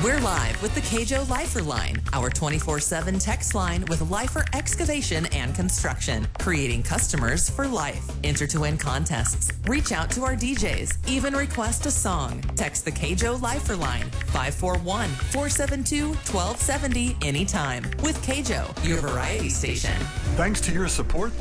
We're live with the Cajo Lifer Line, our 24/7 text line with Lifer Excavation and Construction, creating customers for life. Enter to win contests, reach out to our DJs, even request a song. Text the Cajo Lifer Line, 541-472-1270 anytime. With Cajo, your variety station. Thanks to your support,